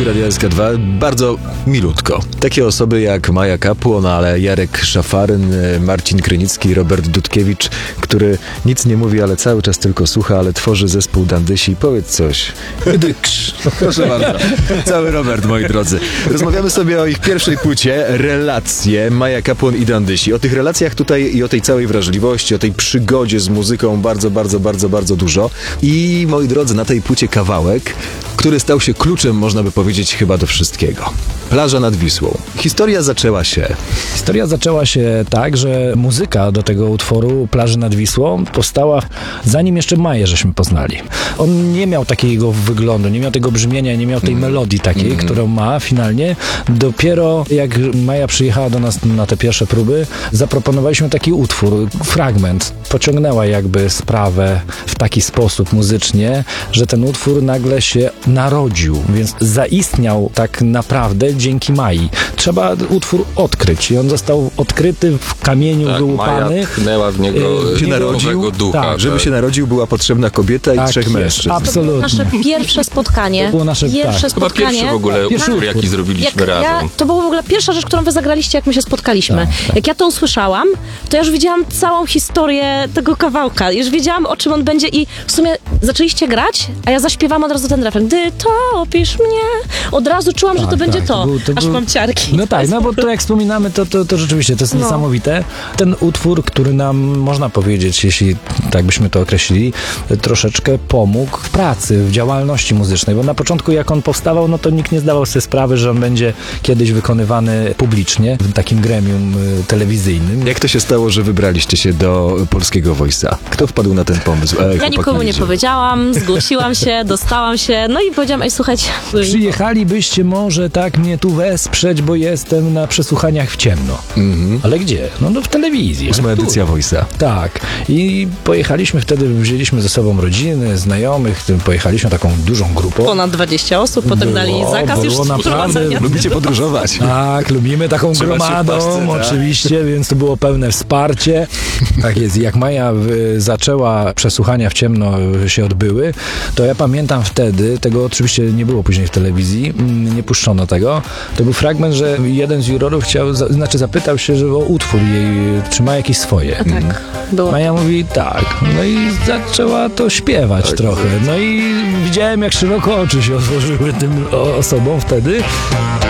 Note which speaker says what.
Speaker 1: Radiu SK2 bardzo milutko. Takie osoby jak Maja Kapłon, ale Jarek Szafaryn, Marcin Krynicki, Robert Dudkiewicz, który nic nie mówi, ale cały czas tylko słucha, ale tworzy zespół Dandysi. Powiedz coś. Proszę bardzo. Cały Robert, moi drodzy. Rozmawiamy sobie o ich pierwszej płycie, Relacje, Maja Kapłon i Dandysi. O tych relacjach tutaj i o tej całej wrażliwości, o tej przygodzie z muzyką bardzo dużo. I moi drodzy, na tej płycie kawałek, który stał się kluczem, można by powiedzieć, chyba do wszystkiego. Plaża nad Wisłą. Historia zaczęła się tak, że muzyka do tego utworu Plaży nad Wisłą powstała zanim jeszcze Maję żeśmy poznali. On nie miał takiego wyglądu, nie miał tego brzmienia, nie miał tej melodii takiej, którą ma finalnie. Dopiero jak Maja przyjechała do nas na te pierwsze próby, zaproponowaliśmy taki utwór, fragment. Pociągnęła jakby sprawę w taki sposób muzycznie, że ten utwór nagle się narodził, więc zaistniał tak naprawdę dzięki Mai. Trzeba utwór odkryć i on został odkryty w kamieniu wyłupany.
Speaker 2: Maja tchnęła w niego
Speaker 1: się narodził,
Speaker 2: ducha.
Speaker 1: Tak, żeby się narodził, była potrzebna kobieta i trzech mężczyzn.
Speaker 3: Absolutnie.
Speaker 4: Nasze pierwsze spotkanie.
Speaker 3: To było nasze
Speaker 4: Pierwsze
Speaker 2: Chyba
Speaker 4: spotkanie.
Speaker 2: pierwszy w ogóle utwór, jaki zrobiliśmy razem.
Speaker 4: To była w ogóle pierwsza rzecz, którą wy zagraliście, jak my się spotkaliśmy. Jak ja to usłyszałam, to ja już wiedziałam całą historię tego kawałka. Już wiedziałam, o czym on będzie i w sumie zaczęliście grać, a ja zaśpiewałam od razu ten refren. Gdy topisz mnie. Od razu czułam, że to będzie to. Aż mam ciarki.
Speaker 3: No tak, no bo to jak wspominamy, to rzeczywiście to jest niesamowite. Ten utwór, który nam, można powiedzieć, jeśli tak byśmy to określili, troszeczkę pomógł w pracy, w działalności muzycznej, bo na początku jak on powstawał, no to nikt nie zdawał sobie sprawy, że on będzie kiedyś wykonywany publicznie w takim gremium telewizyjnym.
Speaker 1: Jak to się stało, że wybraliście się do Polskiego Voice'a? Kto wpadł na ten pomysł?
Speaker 4: Ja nikomu nie powiedziałam, zgłosiłam się, dostałam się, no i powiedziałam, słuchajcie.
Speaker 3: Przyjechalibyście może tak mnie tu wesprzeć, bo jestem na przesłuchaniach w ciemno. Ale gdzie? No w telewizji.
Speaker 1: 8. edycja Voice'a.
Speaker 3: Tak. I pojechaliśmy wtedy, wzięliśmy ze sobą rodziny, znajomych, pojechaliśmy taką dużą grupą.
Speaker 4: Ponad 20 osób, potem dali zakaz już
Speaker 3: naprawdę.
Speaker 1: Lubicie podróżować?
Speaker 3: Tak, lubimy taką gromadą, oczywiście, więc to było pełne wsparcie. Tak jest. Jak Maja zaczęła, przesłuchania w ciemno się odbyły, to ja pamiętam wtedy, tego oczywiście nie było później w telewizji, nie puszczono tego. To był fragment, że jeden z jurorów zapytał się, że o utwór jej, czy ma jakieś swoje.
Speaker 4: Tak, było.
Speaker 3: Maja mówi tak. No i zaczęła to śpiewać trochę. No i widziałem, jak szeroko oczy się otworzyły tym osobom wtedy.